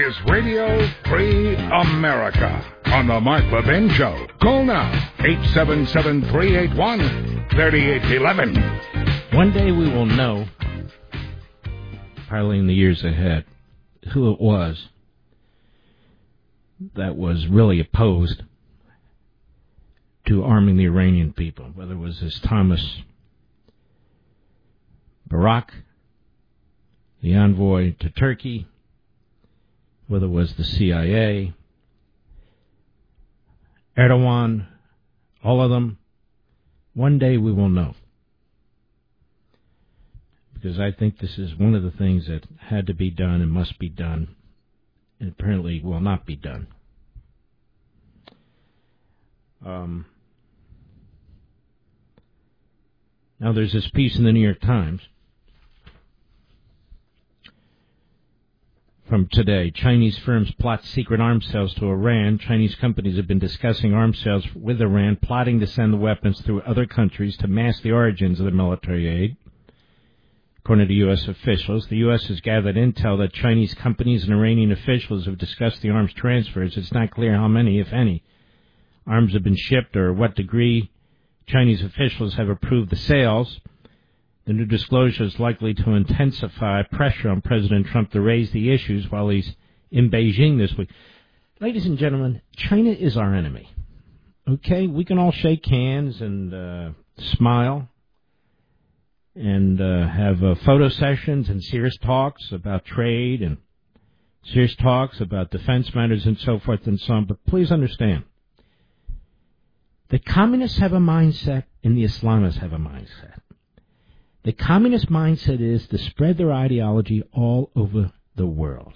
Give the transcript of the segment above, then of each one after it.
Is Radio Free America on the Mark Levin Show. Call now, 877-381-3811. One day we will know, probably in the years ahead, who it was that was really opposed to arming the Iranian people, whether it was this Thomas Barak, the envoy to Turkey, whether it was the CIA, Erdogan, all of them. One day we will know. Because I think this is one of the things that had to be done and must be done, and apparently will not be done. Now there's this piece in the New York Times from today. Chinese firms plot secret arms sales to Iran. Chinese companies have been discussing arms sales with Iran, plotting to send the weapons through other countries to mask the origins of the military aid. According to U.S. officials, the U.S. has gathered intel that Chinese companies and Iranian officials have discussed the arms transfers. It's not clear how many, if any, arms have been shipped or what degree Chinese officials have approved the sales. The new disclosure is likely to intensify pressure on President Trump to raise the issues while he's in Beijing this week. Ladies and gentlemen, China is our enemy. Okay? We can all shake hands and smile and have photo sessions and serious talks about trade and serious talks about defense matters and so forth and so on. But please understand, the communists have a mindset and the Islamists have a mindset. The communist mindset is to spread their ideology all over the world.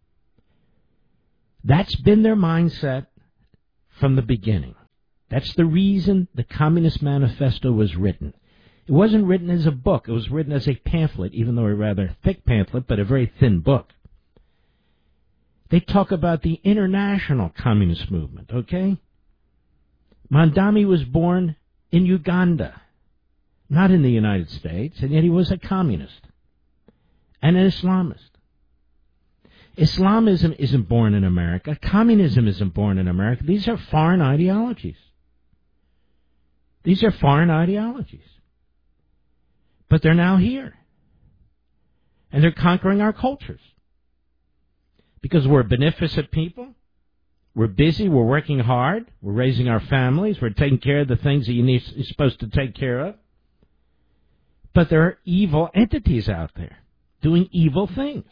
That's been their mindset from the beginning. That's the reason the Communist Manifesto was written. It wasn't written as a book. It was written as a pamphlet, even though a rather thick pamphlet, but a very thin book. They talk about the international communist movement, okay? Mandami was born in Uganda, not in the United States, and yet he was a communist and an Islamist. Islamism isn't born in America. Communism isn't born in America. These are foreign ideologies. These are foreign ideologies. But they're now here. And they're conquering our cultures. Because we're beneficent people. We're busy. We're working hard. We're raising our families. We're taking care of the things that you're supposed to take care of. But there are evil entities out there doing evil things.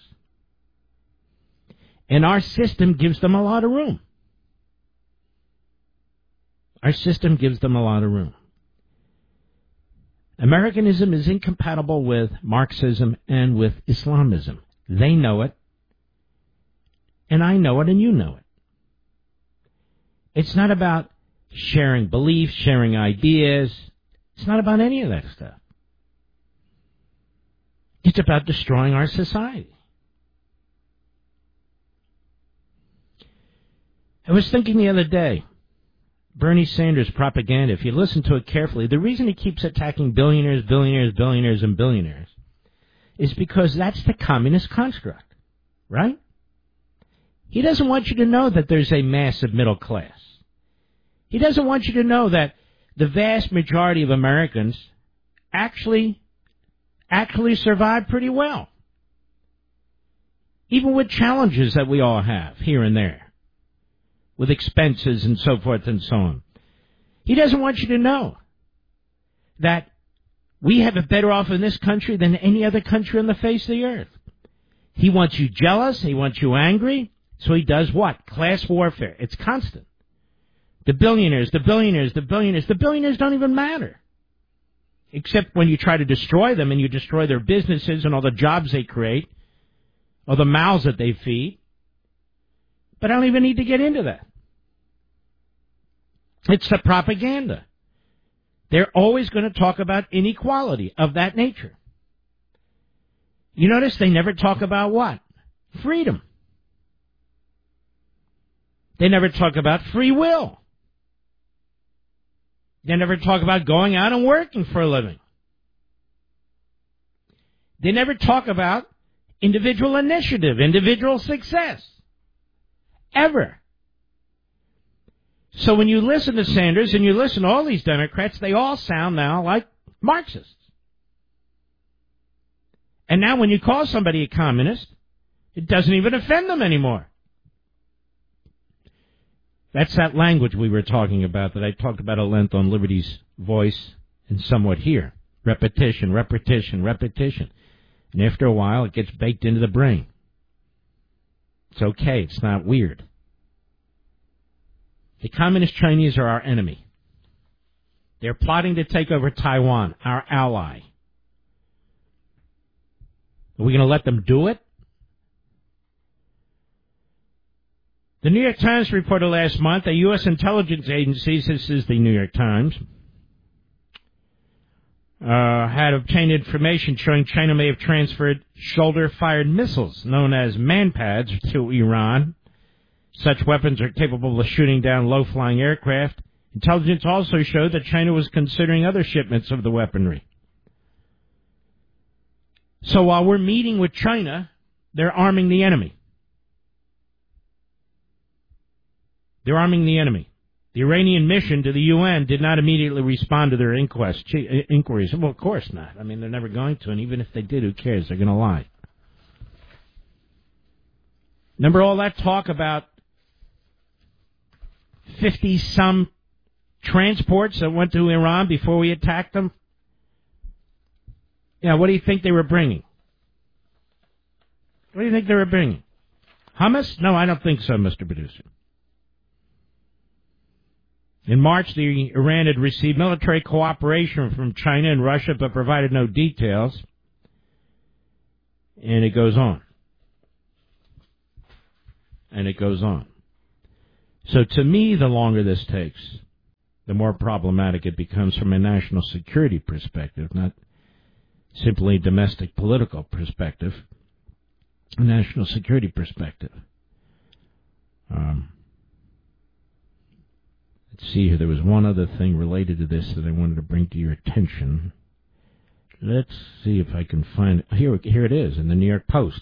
And our system gives them a lot of room. Our system gives them a lot of room. Americanism is incompatible with Marxism and with Islamism. They know it. And I know it, and you know it. It's not about sharing beliefs, sharing ideas. It's not about any of that stuff. It's about destroying our society. I was thinking the other day, Bernie Sanders' propaganda, if you listen to it carefully, the reason he keeps attacking billionaires, billionaires, billionaires, and billionaires is because that's the communist construct, right? He doesn't want you to know that there's a massive middle class. He doesn't want you to know that the vast majority of Americans actually survive pretty well, even with challenges that we all have here and there, with expenses and so forth and so on. He doesn't want you to know that we have it better off in this country than any other country on the face of the earth. He wants you jealous. He wants you angry. So he does what? Class warfare. It's constant. The billionaires, the billionaires, the billionaires. The billionaires don't even matter. Except when you try to destroy them and you destroy their businesses and all the jobs they create, or the mouths that they feed. But I don't even need to get into that. It's the propaganda. They're always going to talk about inequality of that nature. You notice they never talk about what? Freedom. They never talk about free will. They never talk about going out and working for a living. They never talk about individual initiative, individual success. Ever. So when you listen to Sanders and you listen to all these Democrats, they all sound now like Marxists. And now when you call somebody a communist, it doesn't even offend them anymore. That's that language we were talking about that I talked about at length on Liberty's Voice and somewhat here. Repetition, repetition, repetition. And after a while, it gets baked into the brain. It's okay. It's not weird. The Communist Chinese are our enemy. They're plotting to take over Taiwan, our ally. Are we going to let them do it? The New York Times reported last month that U.S. intelligence agencies, this is the New York Times, had obtained information showing China may have transferred shoulder-fired missiles known as manpads to Iran. Such weapons are capable of shooting down low-flying aircraft. Intelligence also showed that China was considering other shipments of the weaponry. So while we're meeting with China, they're arming the enemy. They're arming the enemy. The Iranian mission to the UN did not immediately respond to their inquiries. Well, of course not. I mean, they're never going to, and even if they did, who cares? They're going to lie. Remember all that talk about 50-some transports that went to Iran before we attacked them? Yeah, what do you think they were bringing? What do you think they were bringing? Hummus? No, I don't think so, Mr. Producer. In March, Iran had received military cooperation from China and Russia, but provided no details. And it goes on. And it goes on. So to me, the longer this takes, the more problematic it becomes from a national security perspective, not simply domestic political perspective, a national security perspective. Let's see here. There was one other thing related to this that I wanted to bring to your attention. Let's see if I can find it. Here it is in the New York Post.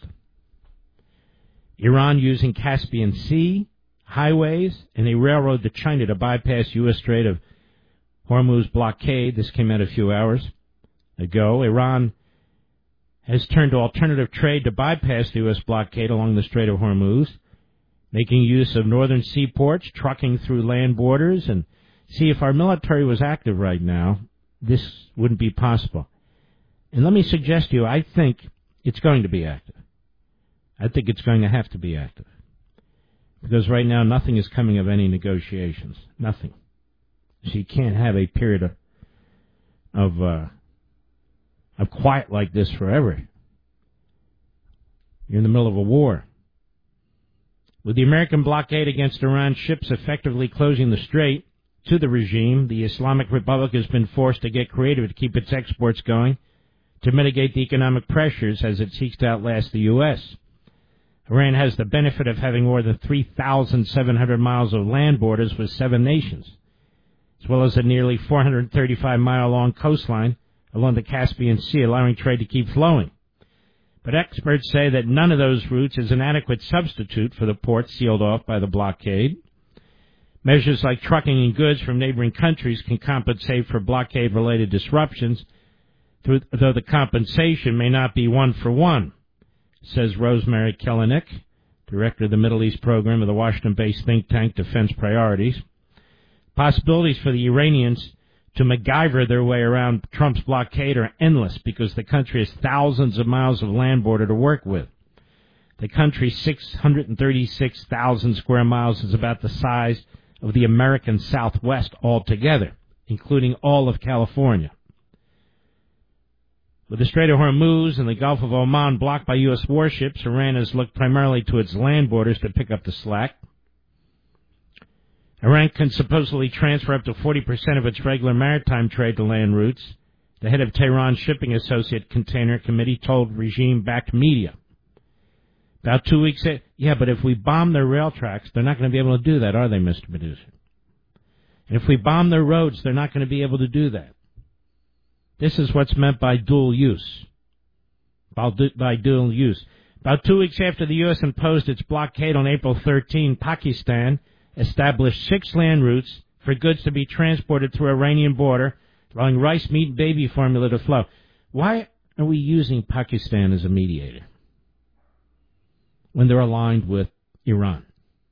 Iran using Caspian Sea, highways, and a railroad to China to bypass U.S. Strait of Hormuz blockade. This came out a few hours ago. Iran has turned to alternative trade to bypass the U.S. blockade along the Strait of Hormuz, making use of northern seaports, trucking through land borders, and see, if our military was active right now, this wouldn't be possible. And let me suggest to you, I think it's going to be active. I think it's going to have to be active. Because right now, nothing is coming of any negotiations. Nothing. So you can't have a period of quiet like this forever. You're in the middle of a war. With the American blockade against Iran ships effectively closing the strait to the regime, the Islamic Republic has been forced to get creative to keep its exports going to mitigate the economic pressures as it seeks to outlast the U.S. Iran has the benefit of having more than 3,700 miles of land borders with 7 nations, as well as a nearly 435-mile-long coastline along the Caspian Sea, allowing trade to keep flowing. But experts say that none of those routes is an adequate substitute for the ports sealed off by the blockade. Measures like trucking in goods from neighboring countries can compensate for blockade-related disruptions, though the compensation may not be one-for-one, says Rosemary Kellenick, director of the Middle East program of the Washington-based think tank Defense Priorities. Possibilities for the Iranians to MacGyver their way around Trump's blockade are endless because the country has thousands of miles of land border to work with. The country's 636,000 square miles is about the size of the American Southwest altogether, including all of California. With the Strait of Hormuz and the Gulf of Oman blocked by U.S. warships, Iran has looked primarily to its land borders to pick up the slack. Iran can supposedly transfer up to 40% of its regular maritime trade to land routes, the head of Tehran's Shipping Associate Container Committee told regime-backed media. About 2 weeks ago, yeah, but if we bomb their rail tracks, they're not going to be able to do that, are they, Mr. Producer? And if we bomb their roads, they're not going to be able to do that. This is what's meant by dual use. By dual use. About 2 weeks after the U.S. imposed its blockade on April 13, Pakistan established 6 land routes for goods to be transported through Iranian border, allowing rice, meat, and baby formula to flow. Why are we using Pakistan as a mediator when they're aligned with Iran?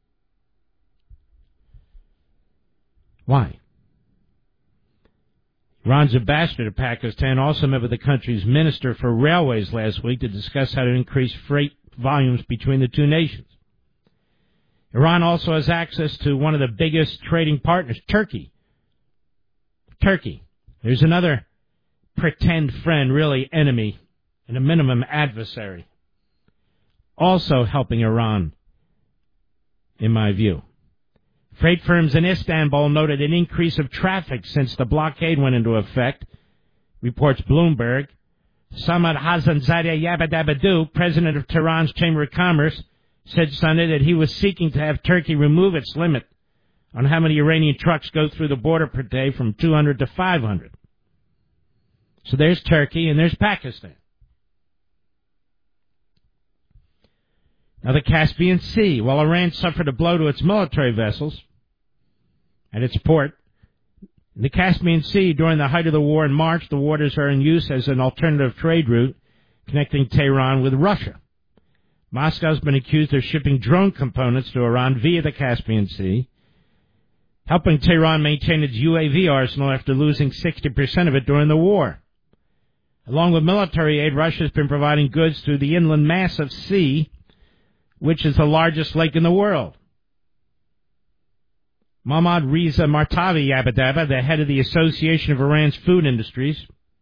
Why? Iran's ambassador to Pakistan also met with the country's minister for railways last week to discuss how to increase freight volumes between the two nations. Iran also has access to one of the biggest trading partners, Turkey. There's another pretend friend, really enemy, and a minimum adversary, also helping Iran, in my view. Freight firms in Istanbul noted an increase of traffic since the blockade went into effect, reports Bloomberg. Samad Hassanzadeh Yabadabadu, president of Tehran's Chamber of Commerce, said Sunday that he was seeking to have Turkey remove its limit on how many Iranian trucks go through the border per day from 200 to 500. So there's Turkey and there's Pakistan. Now the Caspian Sea. While Iran suffered a blow to its military vessels at its port, in the Caspian Sea during the height of the war in March, the waters are in use as an alternative trade route connecting Tehran with Russia. Moscow's been accused of shipping drone components to Iran via the Caspian Sea, helping Tehran maintain its UAV arsenal after losing 60% of it during the war. Along with military aid, Russia has been providing goods through the inland massive sea, which is the largest lake in the world. Mohammad Reza Martavi Yabadaba, the head of the Association of Iran's Food Industries,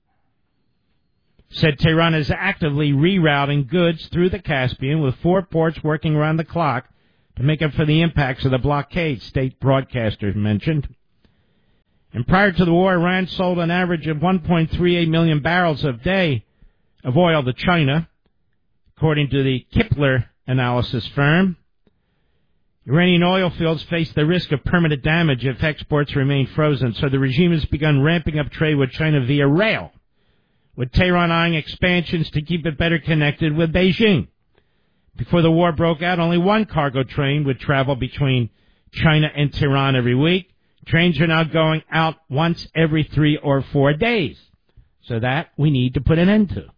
said Tehran is actively rerouting goods through the Caspian, with 4 ports working around the clock to make up for the impacts of the blockade, state broadcasters mentioned. And prior to the war, Iran sold an average of 1.38 million barrels a day of oil to China, according to the Kepler analysis firm. Iranian oil fields face the risk of permanent damage if exports remain frozen, so the regime has begun ramping up trade with China via rail, with Tehran eyeing expansions to keep it better connected with Beijing. Before the war broke out, only one cargo train would travel between China and Tehran every week. Trains are now going out once every 3 or 4 days. So that we need to put an end to.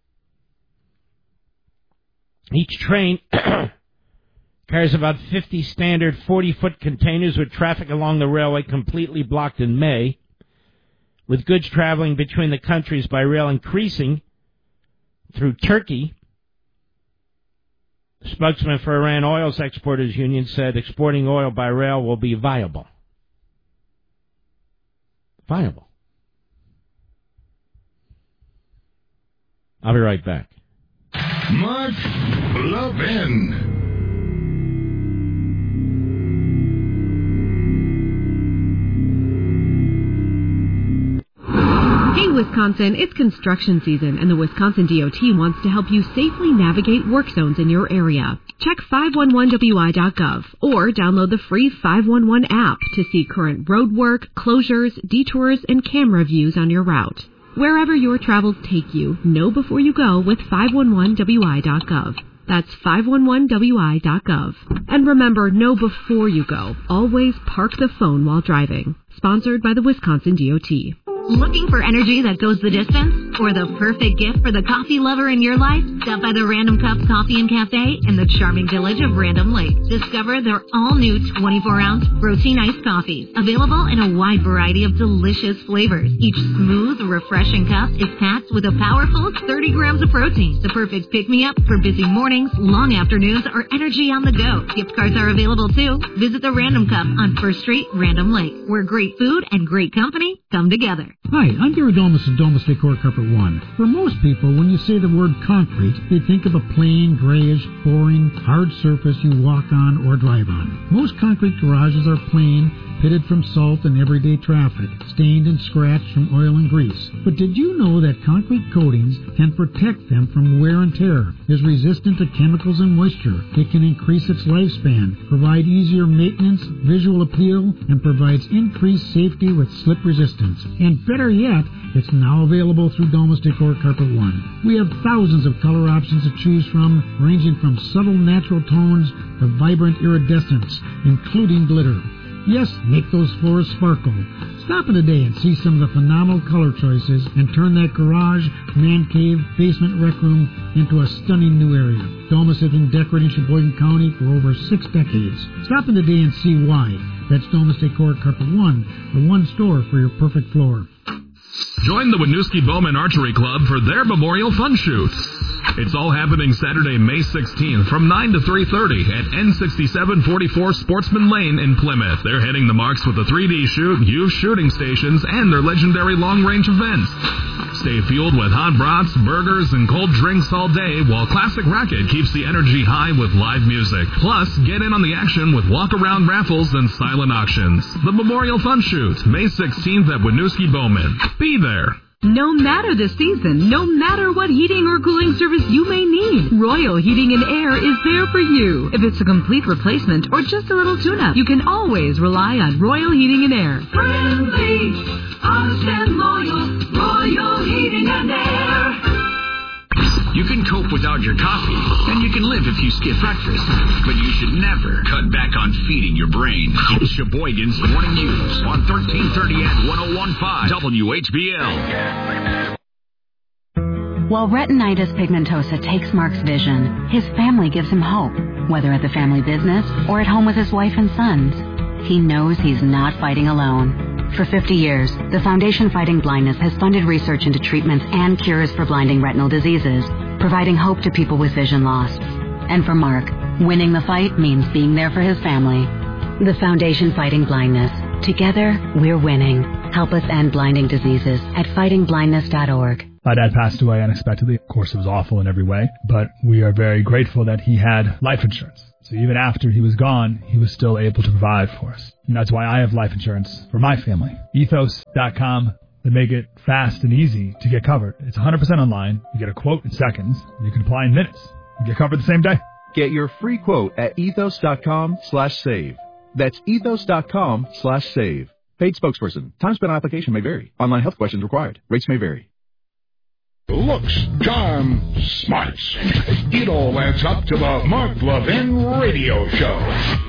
Each train carries about 50 standard 40-foot containers, with traffic along the railway completely blocked in May, with goods traveling between the countries by rail increasing through Turkey. The spokesman for Iran Oil's Exporters Union said exporting oil by rail will be viable. Viable. I'll be right back. Mark Levin. Hey, Wisconsin, it's construction season, and the Wisconsin DOT wants to help you safely navigate work zones in your area. Check 511wi.gov or download the free 511 app to see current road work, closures, detours, and camera views on your route. Wherever your travels take you, know before you go with 511wi.gov. That's 511wi.gov. And remember, know before you go. Always park the phone while driving. Sponsored by the Wisconsin DOT. Looking for energy that goes the distance? Or the perfect gift for the coffee lover in your life? Stop by the Random Cups Coffee and Cafe in the charming village of Random Lake. Discover their all-new 24-ounce protein iced coffees, available in a wide variety of delicious flavors. Each smooth, refreshing cup is packed with a powerful 30 grams of protein, the perfect pick-me-up for busy mornings, long afternoons, or energy on the go. Gift cards are available too. Visit the Random Cup on First Street, Random Lake, where great food and great company come together. Hi, I'm Gary Domus of Domus Decor Carpet One. For most people, when you say the word concrete, they think of a plain, grayish, boring, hard surface you walk on or drive on. Most concrete garages are plain, pitted from salt and everyday traffic, stained and scratched from oil and grease. But did you know that concrete coatings can protect them from wear and tear, is resistant to chemicals and moisture? It can increase its lifespan, provide easier maintenance, visual appeal, and provides increased safety with slip resistance. And better yet, it's now available through Domus Decor Carpet One. We have thousands of color options to choose from, ranging from subtle natural tones to vibrant iridescence, including glitter. Yes, make those floors sparkle. Stop in today and see some of the phenomenal color choices and turn that garage, man cave, basement rec room into a stunning new area. Domus has been decorating Sheboygan County for over 6 decades. Stop in today and see why. That's Domus Decor Carpet One, the one store for your perfect floor. Join the Winooski Bowman Archery Club for their Memorial Fun Shoot. It's all happening Saturday, May 16th from 9 to 3:30 at N6744 Sportsman Lane in Plymouth. They're hitting the marks with a 3D shoot, youth shooting stations, and their legendary long-range events. Stay fueled with hot brats, burgers, and cold drinks all day while Classic Racket keeps the energy high with live music. Plus, get in on the action with walk-around raffles and silent auctions. The Memorial Fun Shoot, May 16th at Winooski Bowman. Be there. No matter the season, no matter what heating or cooling service you may need, Royal Heating and Air is there for you. If it's a complete replacement or just a little tune-up, you can always rely on Royal Heating and Air. Friendly, honest and loyal, Royal Heating and Air. You can cope without your coffee, and you can live if you skip breakfast. But you should never cut back on feeding your brain. Sheboygan's Morning News on 1330 and 101.5 WHBL. While retinitis pigmentosa takes Mark's vision, his family gives him hope, whether at the family business or at home with his wife and sons. He knows he's not fighting alone. For 50 years, the Foundation Fighting Blindness has funded research into treatments and cures for blinding retinal diseases, providing hope to people with vision loss. And for Mark, winning the fight means being there for his family. The Foundation Fighting Blindness. Together, we're winning. Help us end blinding diseases at fightingblindness.org. My dad passed away unexpectedly. Of course, it was awful in every way, but we are very grateful that he had life insurance. So even after he was gone, he was still able to provide for us. And that's why I have life insurance for my family. Ethos.com. They make it fast and easy to get covered. It's 100% online. You get a quote in seconds. You can apply in minutes. You get covered the same day. Get your free quote at ethos.com/save. That's ethos.com/save. Paid spokesperson. Time spent on application may vary. Online health questions required. Rates may vary. Looks, charm, smarts. It all adds up to the Mark Levin Radio Show.